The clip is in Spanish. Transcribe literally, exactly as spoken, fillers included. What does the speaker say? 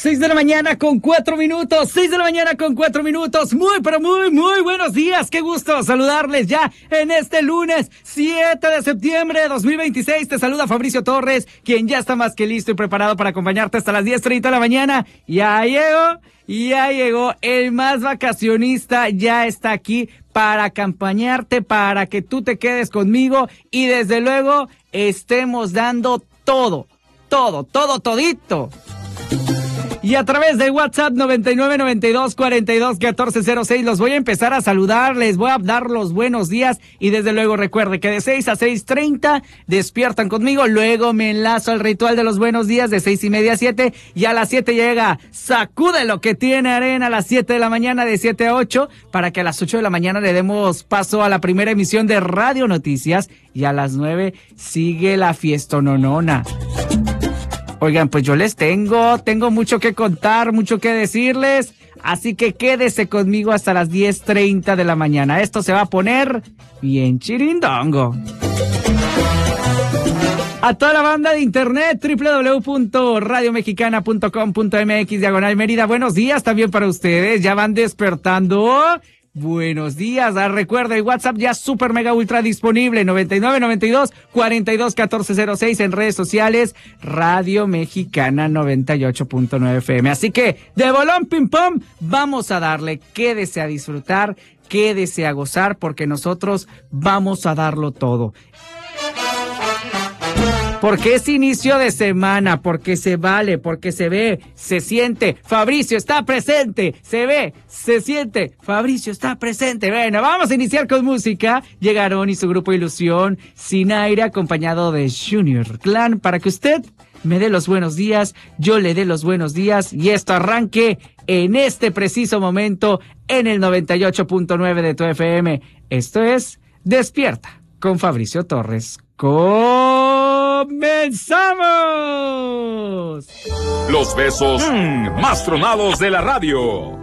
seis de la mañana con cuatro minutos, seis de la mañana con cuatro minutos, muy pero muy muy buenos días, qué gusto saludarles ya en este lunes siete de septiembre de dos mil veintiséis, te saluda Fabricio Torres, quien ya está más que listo y preparado para acompañarte hasta las diez treinta de la mañana, ya llegó, ya llegó el más vacacionista, ya está aquí para acompañarte, para que tú te quedes conmigo y desde luego estemos dando todo, todo, todo, todito. Y a través de WhatsApp noventa y nueve, noventa y dos, cuarenta y dos, catorce cero seis los voy a empezar a saludar, les voy a dar los buenos días y desde luego recuerde que de seis a seis treinta despiertan conmigo, luego me enlazo al ritual de los buenos días de seis y media a siete y a las siete llega Sacude lo que tiene arena a las siete de la mañana de siete a ocho para que a las ocho de la mañana le demos paso a la primera emisión de Radio Noticias y a las nueve sigue la fiestononona. Oigan, pues yo les tengo, tengo mucho que contar, mucho que decirles, así que quédese conmigo hasta las diez treinta de la mañana. Esto se va a poner bien chirindongo. A toda la banda de internet, doble u doble u doble u punto radio mexicana punto com punto m x, diagonal Mérida, buenos días también para ustedes, ya van despertando. Buenos días, ah, recuerda el WhatsApp ya super mega ultra disponible, noventa y nueve, noventa y dos, cuarenta y dos, catorce cero seis en redes sociales, Radio Mexicana noventa y ocho punto nueve F M. Así que, de bolón ping pong, vamos a darle, quédese a disfrutar, quédese a gozar, porque nosotros vamos a darlo todo. Porque es inicio de semana, porque se vale, porque se ve, se siente, Fabricio está presente, se ve, se siente, Fabricio está presente. Bueno, vamos a iniciar con música. Llegaron y su grupo Ilusión, Sin Aire, acompañado de Junior Clan, para que usted me dé los buenos días, yo le dé los buenos días y esto arranque en este preciso momento en el noventa y ocho punto nueve de tu F M. Esto es Despierta con Fabricio Torres. ¡Comenzamos! Los besos mmm, más tronados de la radio.